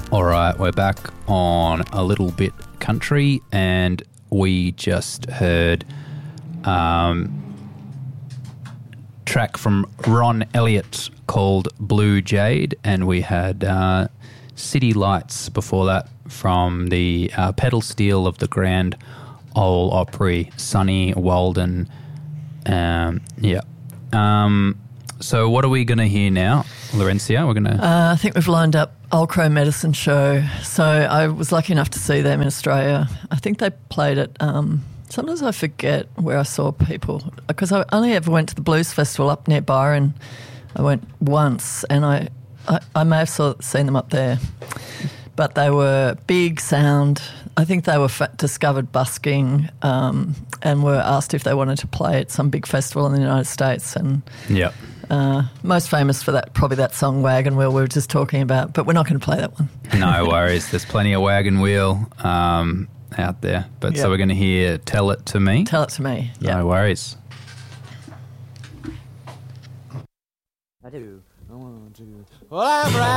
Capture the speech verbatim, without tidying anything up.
All right, we're back on A Little Bit Country, and we just heard um, track from Ron Elliott called Blue Jade, and we had uh, City Lights before that from the uh, pedal steel of the Grand Ole Opry, Sonny Walden. Um, yeah. Um, so what are we going to hear now, Laurencia? We're going to... Uh, I think we've lined up Old Crow Medicine Show. So I was lucky enough to see them in Australia. I think they played it... Um, sometimes I forget where I saw people, because I only ever went to the Blues Festival up near Byron. I went once, and I, I, I may have saw, seen them up there. But they were big sound. I think they were fa- discovered busking um, and were asked if they wanted to play at some big festival in the United States. And yeah. Uh, most famous for that, probably that song Wagon Wheel we were just talking about, but we're not going to play that one. No worries. There's plenty of Wagon Wheel um, out there. But yep. So we're going to hear Tell It To Me. Tell It To Me, yeah. No worries. I do. I want to. Well, I'm right.